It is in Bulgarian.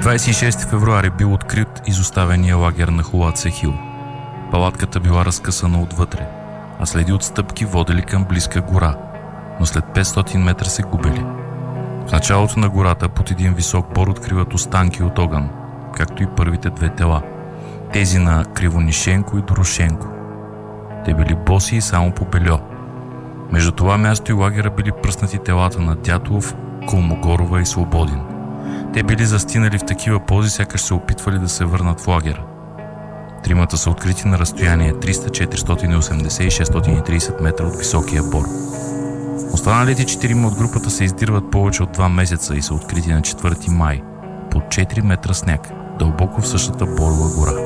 26 февруари бил открит изоставения лагер на Холаце Хил. Палатката била разкъсана отвътре, а следи от стъпки водели към близка гора, но след 500 метра се губели. В началото на гората под един висок бор откриват останки от огън, както и първите две тела. Тези на Кривонишенко и Дорошенко. Те били боси и само по бельо. Между това място и лагера били пръснати телата на Дятолов, Колмогорова и Свободин. Те били застинали в такива пози, сякаш се опитвали да се върнат в лагера. Тримата са открити на разстояние 300, 480 и 630 метра от високия бор. Останалите 4 от групата се издирват повече от 2 месеца и са открити на 4 май, под 4 метра сняг, дълбоко в същата борова гора.